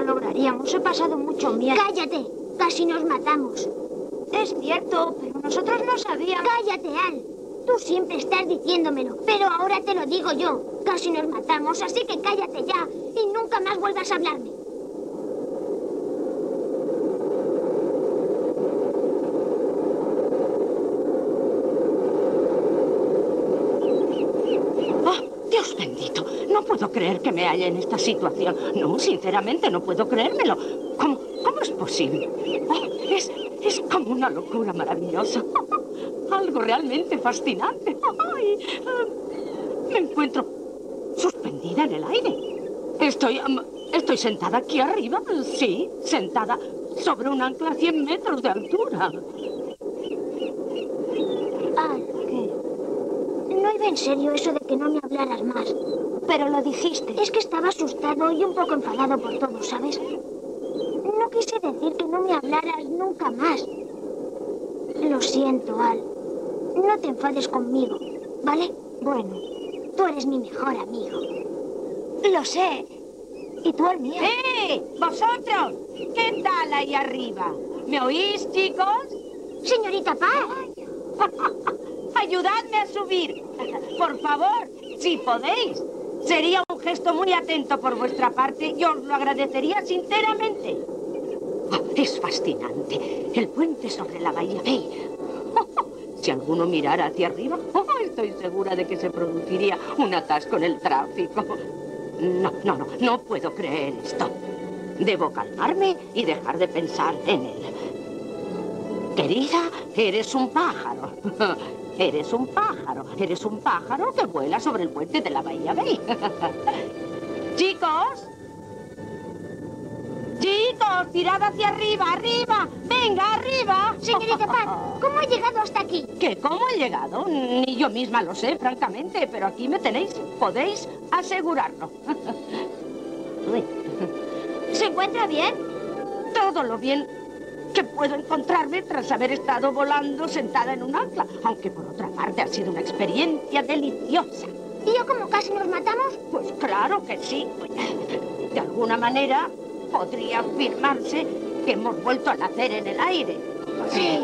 lograríamos. He pasado mucho miedo. ¡Cállate! Casi nos matamos. Es cierto, pero nosotros no sabíamos. ¡Cállate, Al! Tú siempre estás diciéndomelo, pero ahora te lo digo yo. Casi nos matamos, así que cállate ya y nunca más vuelvas a hablarme. Dios bendito, no puedo creer que me halle en esta situación. No, sinceramente, no puedo creérmelo. ¿Cómo es posible? Es como una locura maravillosa. Algo realmente fascinante. Me encuentro suspendida en el aire. Estoy sentada aquí arriba, sí, sentada sobre un ancla a 100 metros de altura. Al, ¿qué? No iba en serio eso de que no me hablaras más. Pero lo dijiste. Es que estaba asustado y un poco enfadado por todo, ¿sabes? No quise decir que no me hablaras nunca más. Lo siento, Al. No te enfades conmigo, ¿vale? Bueno, tú eres mi mejor amigo. Lo sé. Y tú el mío. ¡Vosotros! ¿Qué tal ahí arriba? ¿Me oís, chicos? Señorita Paz. Ayudadme a subir. Por favor, si podéis. Sería un gesto muy atento por vuestra parte y os lo agradecería sinceramente. Es fascinante. El puente sobre la bahía Bay. Si alguno mirara hacia arriba, estoy segura de que se produciría un atasco en el tráfico. No puedo creer esto. Debo calmarme y dejar de pensar en él. Querida, eres un pájaro. Eres un pájaro. Eres un pájaro que vuela sobre el puente de la bahía Bay. Chicos. Chicos, tirad hacia arriba, arriba. Venga, arriba. Señorita Paz, ¿cómo he llegado hasta aquí? ¿Qué? ¿Cómo he llegado? Ni yo misma lo sé, francamente, pero aquí me tenéis. Podéis asegurarlo. ¿Se encuentra bien? Todo lo bien que puedo encontrarme tras haber estado volando sentada en un ancla. Aunque por otra parte ha sido una experiencia deliciosa. ¿Y yo como casi nos matamos? Pues claro que sí. De alguna manera podría afirmarse que hemos vuelto a nacer en el aire. Sí.